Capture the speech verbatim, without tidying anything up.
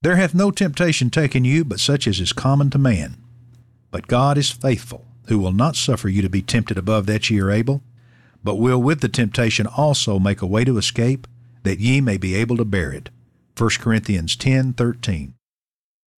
There hath no temptation taken you but such as is common to man. But God is faithful, who will not suffer you to be tempted above that ye are able, but will with the temptation also make a way to escape, that ye may be able to bear it. First Corinthians ten thirteen.